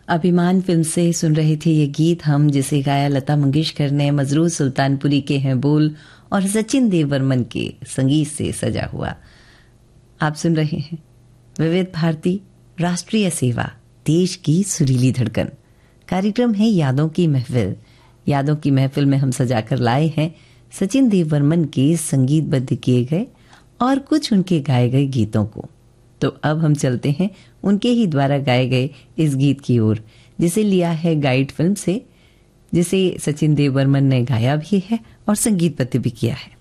अभिमान फिल्म से सुन रहे थे ये गीत हम, जिसे गाया लता मंगेशकर ने। मजरूर सुल्तानपुरी के हैं बोल और सचिन देव बर्मन के संगीत से सजा हुआ। आप सुन रहे हैं विविध भारती, राष्ट्रीय सेवा, देश की सुरीली धड़कन। कार्यक्रम है यादों की महफिल। यादों की महफिल में हम सजाकर लाए हैं सचिन देव बर्मन के संगीतबद्ध किए गए और कुछ उनके गाए गए गीतों को। तो अब हम चलते हैं उनके ही द्वारा गाए गए इस गीत की ओर, जिसे लिया है गाइड फिल्म से, जिसे सचिन देव बर्मन ने गाया भी है और संगीतबद्ध भी किया है।